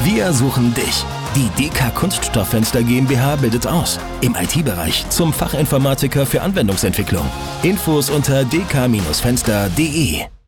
Wir suchen dich. Die DK Kunststofffenster GmbH bildet aus. Im IT-Bereich zum Fachinformatiker für Anwendungsentwicklung. Infos unter dk-fenster.de.